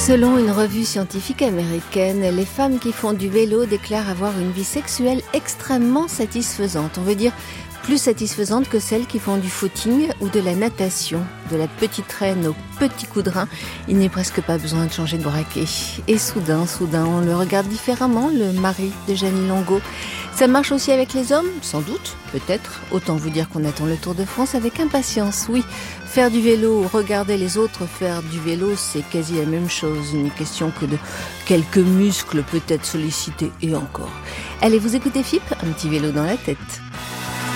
Selon une revue scientifique américaine, les femmes qui font du vélo déclarent avoir une vie sexuelle extrêmement satisfaisante. On veut dire plus satisfaisante que celles qui font du footing ou de la natation. De la petite reine au petit coup de rein, il n'est presque pas besoin de changer de braquet. Et soudain, on le regarde différemment, le mari de Jeannie Longo. Ça marche aussi avec les hommes ? Sans doute, peut-être. Autant vous dire qu'on attend le Tour de France avec impatience, oui. Faire du vélo ou regarder les autres faire du vélo, c'est quasi la même chose. Il n'est question que de quelques muscles peut-être sollicités et encore. Allez, vous écoutez FIP, un petit vélo dans la tête.